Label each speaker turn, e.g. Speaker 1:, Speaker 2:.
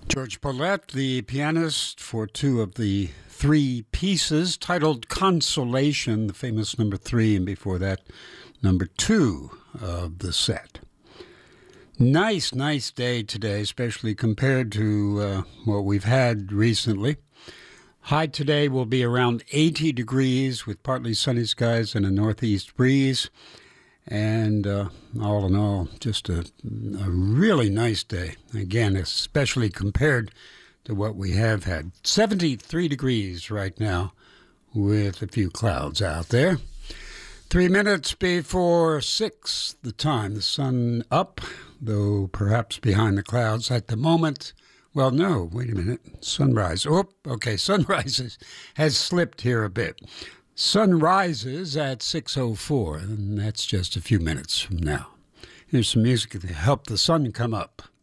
Speaker 1: George Paulette, the pianist for two of the three pieces titled Consolation, the famous number 3, and before that, number 2 of the set. Nice day today, especially compared to what we've had recently. High today will be around 80 degrees with partly sunny skies and a northeast breeze. And all in all, just a really nice day. Again, especially compared to what we have had. 73 degrees right now with a few clouds out there. 3 minutes before 6 the time. The sun up, though perhaps behind the clouds at the moment. Well, no, wait a minute. Sunrise. Sunrise has slipped here a bit. Sun rises at 6:04, and that's just a few minutes from now. Here's some music to help the sun come up.